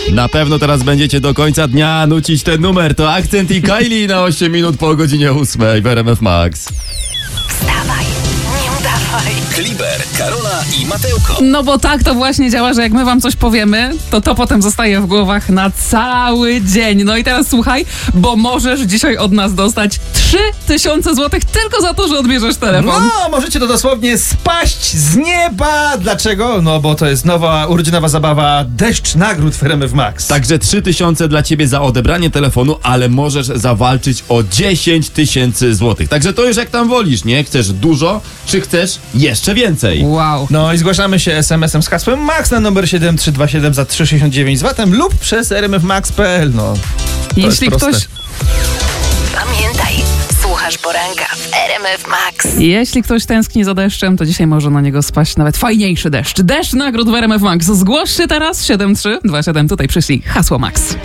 Na pewno teraz będziecie do końca dnia nucić ten numer. To Akcent i Kylie na 8 minut po godzinie 8 w RMF Max. Wstawaj, nie udawaj. Kliber, Karola i Mateuko. No bo tak to właśnie działa, że jak my wam coś powiemy, to potem zostaje w głowach na cały dzień. No i teraz słuchaj, bo możesz dzisiaj od nas dostać 3000 zł tylko za to, że odbierzesz telefon. No, możecie to dosłownie spaść z nieba. Dlaczego? No bo to jest nowa urodzinowa zabawa Deszcz Nagród w RMF Max. Także 3000 dla ciebie za odebranie telefonu, ale możesz zawalczyć o 10 000 złotych. Także to już jak tam wolisz, nie? Chcesz dużo, czy chcesz jeszcze więcej? Wow. No i zgłaszamy się SMS-em z hasłem MAX na numer 7327 za 3,69 zł lub przez rmfmax.pl. No, to Jeśli jest proste. ktoś... Pamiętaj, słuchasz poranka w RMF Max. Jeśli ktoś tęskni za deszczem, to dzisiaj może na niego spaść nawet fajniejszy deszcz. Deszcz nagród w RMF Max. Zgłoś się teraz 7327, tutaj przyszli hasło Max.